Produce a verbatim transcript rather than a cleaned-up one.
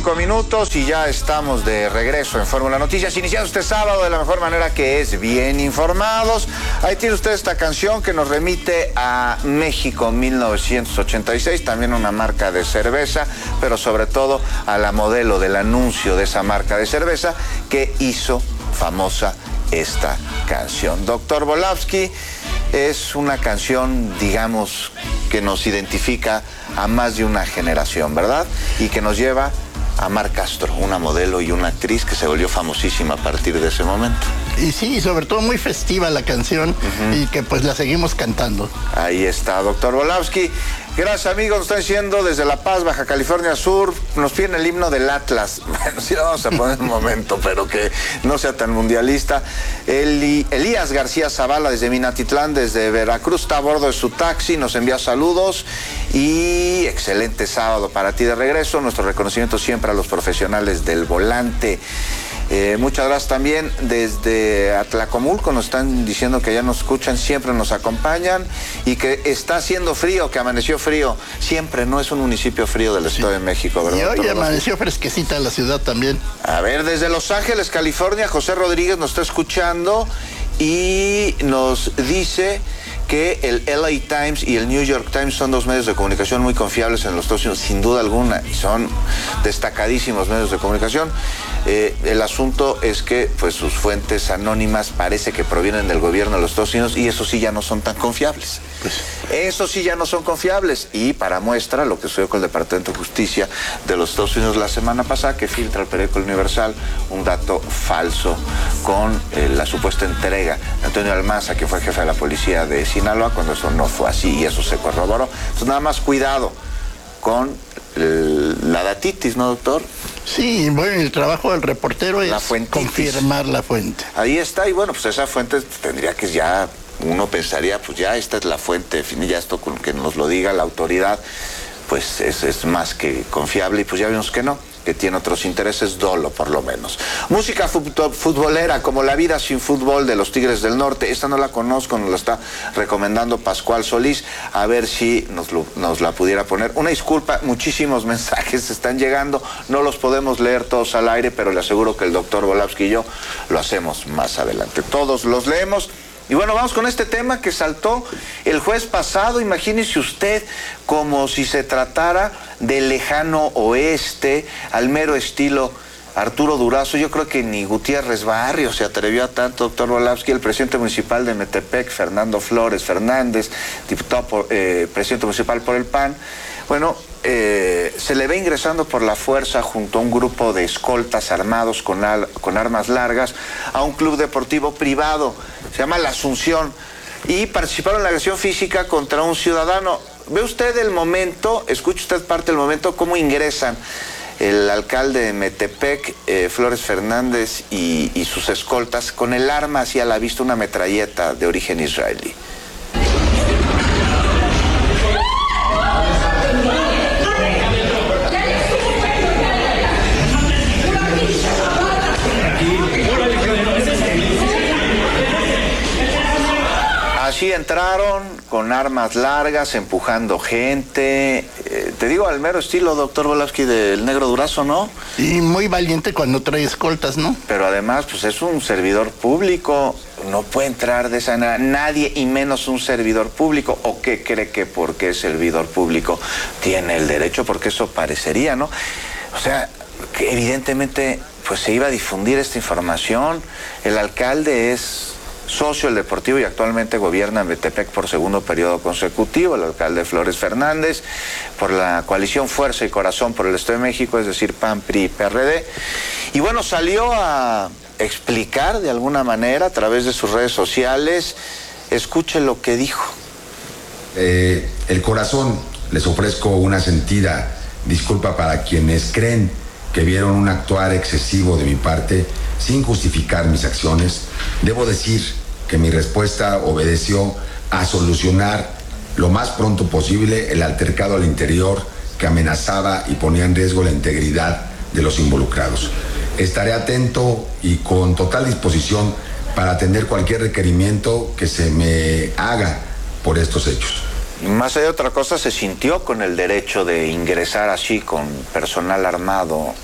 cinco minutos y ya estamos de regreso en Fórmula Noticias, iniciando este sábado de la mejor manera, que es bien informados. Ahí tiene usted esta canción que nos remite a México mil novecientos ochenta y seis, también una marca de cerveza, pero sobre todo a la modelo del anuncio de esa marca de cerveza que hizo famosa esta canción. Doctor Volavsky, es una canción, digamos, que nos identifica a más de una generación, ¿verdad? Y que nos lleva a Mar Castro, una modelo y una actriz que se volvió famosísima a partir de ese momento. Y sí, sobre todo muy festiva la canción, uh-huh. y que pues la seguimos cantando. Ahí está, doctor Volavsky. Gracias, amigos. Nos están diciendo desde La Paz, Baja California Sur. Nos piden el himno del Atlas. Bueno, sí lo vamos a poner un momento, pero que no sea tan mundialista. Eli, Elías García Zavala desde Minatitlán, desde Veracruz, está a bordo de su taxi. Nos envía saludos y excelente sábado para ti de regreso. Nuestro reconocimiento siempre a los profesionales del volante. Eh, muchas gracias también desde Atlacomulco, nos están diciendo que ya nos escuchan, siempre nos acompañan y que está haciendo frío, que amaneció frío. Siempre, no es un municipio frío del Estado sí. de México, ¿verdad? Y hoy amaneció fresquecita la ciudad también. A ver, desde Los Ángeles, California, José Rodríguez nos está escuchando y nos dice que el L A Times y el New York Times son dos medios de comunicación muy confiables en los Estados Unidos, sin duda alguna, y son destacadísimos medios de comunicación. Eh, el asunto es que pues sus fuentes anónimas parece que provienen del gobierno de los Estados Unidos y eso sí ya no son tan confiables. Pues, eso sí ya no son confiables. Y para muestra lo que sucedió con el Departamento de Justicia de los Estados Unidos la semana pasada, que filtra el periódico El Universal un dato falso con eh, la supuesta entrega de Antonio Almanza, que fue jefe de la policía de Sinaloa, cuando eso no fue así y eso se corroboró. Entonces nada más cuidado con el, la datitis, ¿no, doctor? Sí, bueno, el trabajo del reportero la es fuentitis. confirmar la fuente. Ahí está, y bueno, pues esa fuente tendría que ya, uno pensaría, pues ya esta es la fuente, ya esto con que nos lo diga la autoridad, pues es, es más que confiable, y pues ya vimos que no, que tiene otros intereses, dolo por lo menos. Música futbolera, como La vida sin fútbol de los Tigres del Norte. Esta no la conozco, nos la está recomendando Pascual Solís, a ver si nos, lo, nos la pudiera poner. Una disculpa, muchísimos mensajes están llegando, no los podemos leer todos al aire, pero le aseguro que el doctor Volavsky y yo lo hacemos más adelante. Todos los leemos. Y bueno, vamos con este tema que saltó el jueves pasado. Imagínese usted, como si se tratara del lejano oeste, al mero estilo Arturo Durazo. Yo creo que ni Gutiérrez Barrios se atrevió a tanto, doctor Volavsky. El presidente municipal de Metepec, Fernando Flores Fernández, diputado por, eh, presidente municipal por el P A N, bueno, eh, se le ve ingresando por la fuerza junto a un grupo de escoltas armados con, al, con armas largas a un club deportivo privado, se llama La Asunción, y participaron en la agresión física contra un ciudadano. Ve usted el momento, escuche usted parte del momento, cómo ingresan el alcalde de Metepec, eh, Flores Fernández, y, y sus escoltas con el arma hacia la vista, una metralleta de origen israelí. Así entraron, con armas largas, empujando gente. Eh, te digo, al mero estilo, doctor Volavsky, del Negro Durazo, ¿no? Y muy valiente cuando trae escoltas, ¿no? Pero además, pues es un servidor público. No puede entrar de esa manera nadie, y menos un servidor público. ¿O qué cree que porque es servidor público tiene el derecho? Porque eso parecería, ¿no? O sea, que evidentemente pues se iba a difundir esta información. El alcalde es socio del Deportivo y actualmente gobierna en Metepec por segundo periodo consecutivo, el alcalde Flores Fernández, por la coalición Fuerza y Corazón por el Estado de México, es decir, P A N, P R I, P R D. Y bueno, salió a explicar de alguna manera a través de sus redes sociales. Escuche lo que dijo. Eh, el corazón, les ofrezco una sentida disculpa para quienes creen que vieron un actuar excesivo de mi parte sin justificar mis acciones. Debo decir que mi respuesta obedeció a solucionar lo más pronto posible el altercado al interior que amenazaba y ponía en riesgo la integridad de los involucrados. Estaré atento y con total disposición para atender cualquier requerimiento que se me haga por estos hechos. Más allá de otra cosa, se sintió con el derecho de ingresar así con personal armado